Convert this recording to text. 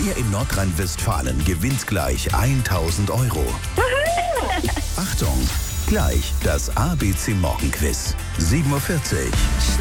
Wer in Nordrhein-Westfalen gewinnt gleich 1.000 Euro? Achtung, gleich das ABC Morgenquiz. 7:40 Uhr.